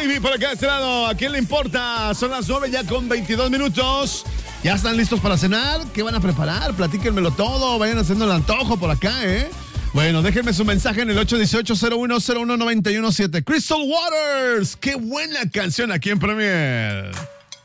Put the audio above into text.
baby, por acá de este lado. ¿A quién le importa? Son las 9 ya con 22 minutos. ¿Ya están listos para cenar? ¿Qué van a preparar? Platíquenmelo todo. Vayan haciendo el antojo por acá, ¿eh? Bueno, déjenme su mensaje en el 818-0101-917. Crystal Waters. ¡Qué buena canción aquí en Premier!